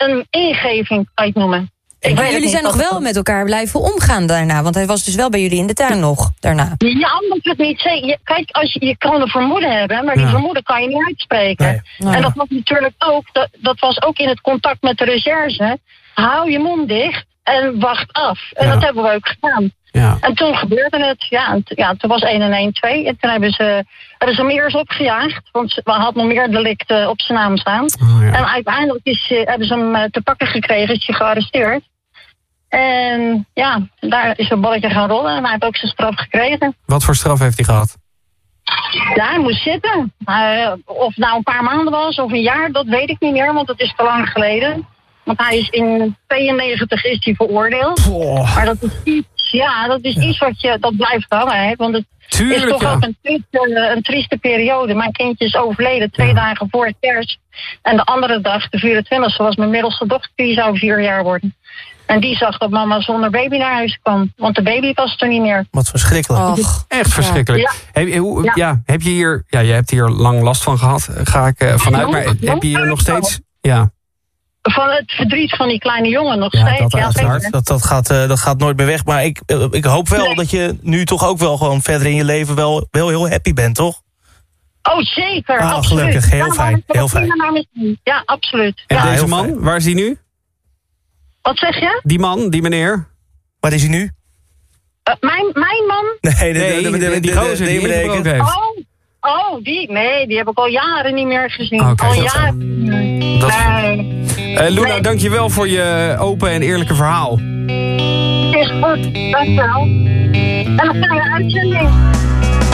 een ingeving uitnoemen. Maar jullie zijn nog wel met elkaar blijven omgaan daarna. Want hij was dus wel bij jullie in de tuin nog daarna. Ja, omdat ik het niet zeggen. Kijk, je kan een vermoeden hebben, maar die vermoeden kan je niet uitspreken. Nee. En dat was natuurlijk ook, dat was ook in het contact met de recherche. Hou je mond dicht en wacht af. En dat hebben we ook gedaan. Ja. En toen gebeurde het. Ja, toen was 1 en 1 2. En toen hebben ze hem eerst opgejaagd. Want we hadden nog meer delicten op zijn naam staan. En uiteindelijk hebben ze hem te pakken gekregen. Is hij gearresteerd. En ja, daar is een balletje gaan rollen. En hij heeft ook zijn straf gekregen. Wat voor straf heeft hij gehad? Ja, hij moest zitten. Of het nou een paar maanden was of een jaar, dat weet ik niet meer. Want dat is te lang geleden. Want hij is in 92 is hij veroordeeld. Maar dat is iets dat blijft hangen. Hè? Want het is toch ook een trieste periode. Mijn kindje is overleden 2 dagen voor het kerst. En de andere dag, de 24e, was mijn middelste dochter. Die zou 4 jaar worden. En die zag dat mama zonder baby naar huis kwam. Want de baby was er niet meer. Wat verschrikkelijk. Och, echt verschrikkelijk. Ja. Heb je hier... Ja, je hebt hier lang last van gehad. Ga ik vanuit. Maar heb je hier nog steeds... Ja. Van het verdriet van die kleine jongen nog steeds. Dat gaat nooit meer weg. Maar ik hoop wel dat je nu toch ook wel gewoon verder in je leven wel heel happy bent, toch? Oh, zeker. Absoluut. Gelukkig. Heel fijn. Heel fijn. Ja, absoluut. En deze man, waar is hij nu? Wat zeg je? Die man, die meneer. Waar is hij nu? Mijn man? Nee, die gozer die ingebroken heeft. Die heb ik al jaren niet meer gezien. Okay, al jaren. Luna, dankjewel voor je open en eerlijke verhaal. Het is goed, dankjewel. En dan gaan we uitzending.